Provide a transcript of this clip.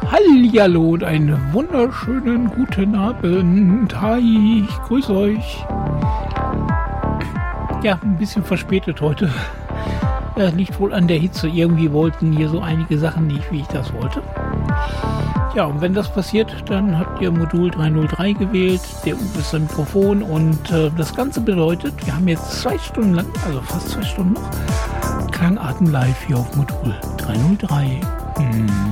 Hallihallo und einen wunderschönen guten Abend. Hi, ich grüße euch. Ja, ein bisschen verspätet heute. Liegt wohl an der Hitze. Irgendwie wollten hier so einige Sachen nicht, wie ich das wollte. Ja, und wenn das passiert, dann habt ihr Modul 303 gewählt. Der Uwe ist ein Mikrofon und das Ganze bedeutet, wir haben jetzt 2 Stunden lang, also fast 2 Stunden noch, Klangarten live hier auf Modul 303.